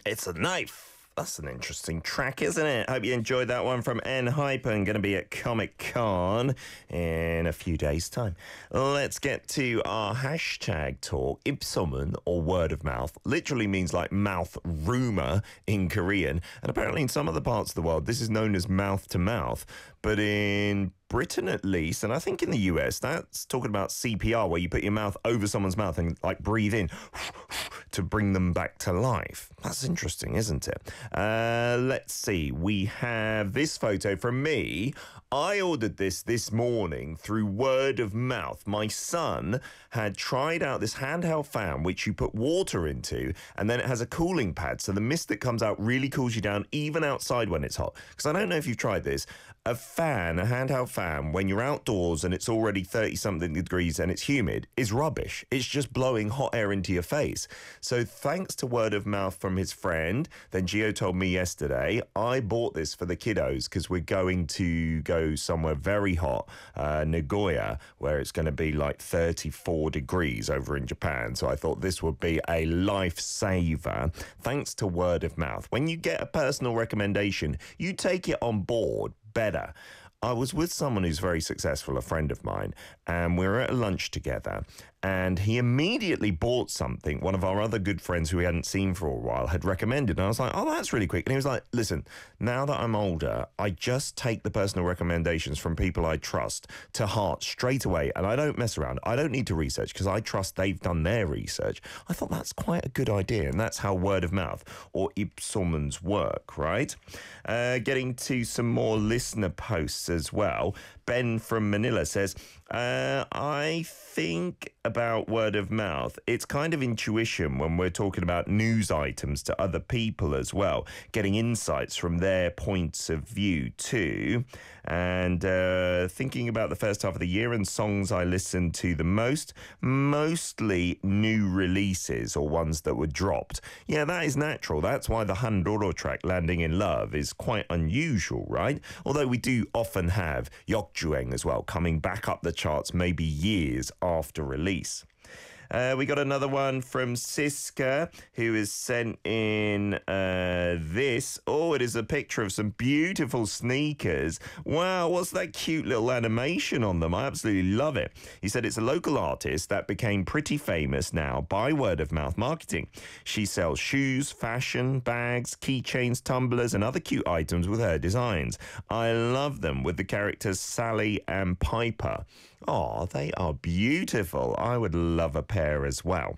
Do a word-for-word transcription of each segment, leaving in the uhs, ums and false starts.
It's a knife. That's an interesting track, isn't it? Hope you enjoyed that one from Enhypen. Going to be at Comic-Con in a few days' time. Let's get to our hashtag talk. Ipsomen, or word of mouth, literally means like mouth rumour in Korean. And apparently in some other parts of the world, this is known as mouth to mouth. But in Britain, at least, and I think in the U S, that's talking about C P R, where you put your mouth over someone's mouth and like breathe in to bring them back to life. That's interesting, isn't it? Uh, let's see. We have this photo from me. I ordered this this morning through word of mouth. My son had tried out this handheld fan, which you put water into, and then it has a cooling pad. So the mist that comes out really cools you down, even outside when it's hot. Because I don't know if you've tried this. A fan, a handheld fan, when you're outdoors and it's already thirty-something degrees and it's humid, is rubbish. It's just blowing hot air into your face. So thanks to word of mouth from his friend, then Gio told me yesterday, I bought this for the kiddos because we're going to go somewhere very hot, uh, Nagoya, where it's going to be like thirty-four degrees over in Japan. So I thought this would be a lifesaver thanks to word of mouth. When you get a personal recommendation, you take it on board better. I was with someone who's very successful, a friend of mine, and we were at a lunch together, and he immediately bought something one of our other good friends who we hadn't seen for a while had recommended. And I was like, oh, that's really quick. And he was like, listen, now that I'm older, I just take the personal recommendations from people I trust to heart straight away, and I don't mess around. I don't need to research because I trust they've done their research. I thought that's quite a good idea, and that's how word of mouth or ipsomens work, right? Uh, getting to some more listener posts as well. Ben from Manila says, uh, I think about word of mouth, it's kind of intuition when we're talking about news items to other people as well, getting insights from their points of view too. And uh, thinking about the first half of the year and songs I listened to the most, mostly new releases or ones that were dropped. Yeah, that is natural. That's why the Handoro track, Landing in Love, is quite unusual, right? Although we do often have Yokjueng as well, coming back up the charts maybe years after release. Uh, we got another one from Siska, who has sent in uh, this. Oh, it is a picture of some beautiful sneakers. Wow, what's that cute little animation on them? I absolutely love it. He said it's a local artist that became pretty famous now by word of mouth marketing. She sells shoes, fashion, bags, keychains, tumblers, and other cute items with her designs. I love them with the characters Sally and Piper. Oh, they are beautiful. I would love a pair as well.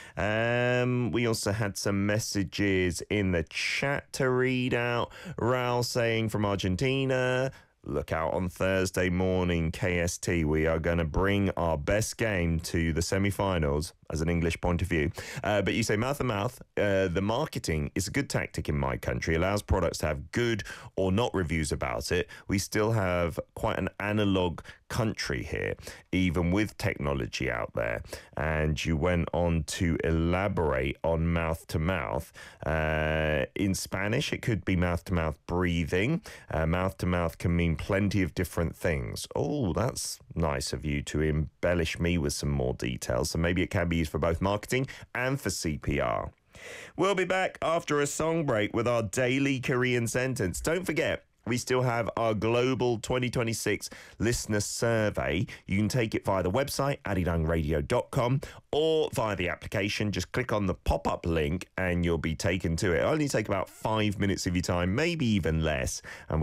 Um, we also had some messages in the chat to read out. Raul saying from Argentina, look out on Thursday morning, K S T. We are going to bring our best game to the semi-finals as an English point of view. Uh, but you say mouth to mouth, uh, the marketing is a good tactic in my country, allows products to have good or not reviews about it. We still have quite an analog country here, even with technology out there. And you went on to elaborate on mouth to mouth. Uh, in Spanish, it could be mouth to mouth breathing. Uh, mouth to mouth can mean plenty of different things. Oh, that's nice of you to embellish me with some more details. So maybe it can be used for both marketing and for C P R. We'll be back after a song break with our daily Korean sentence. Don't forget, we still have our global twenty twenty-six listener survey. You can take it via the website, arirang radio dot com, or via the application. Just click on the pop-up link and you'll be taken to it. It'll only take about five minutes of your time, maybe even less. And